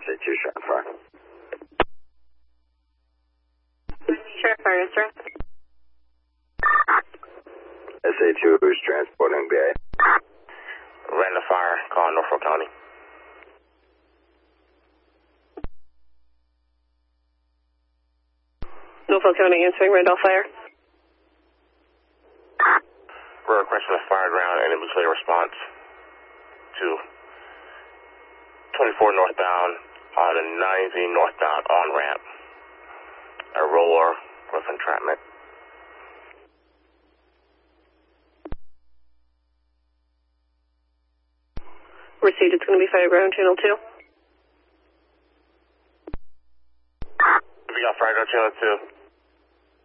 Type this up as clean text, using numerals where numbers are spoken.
SA2 Sheriff Fire. Sheriff Fire, yes, sir. SA2 is transporting BA. Randall Fire, call Norfolk County. Norfolk County answering Randolph Fire. We're requesting a fire ground and immediate response to 24 northbound on the 90 northbound on-ramp. A roller with entrapment. Received, it's going to be fire ground channel 2. We got fire ground channel 2.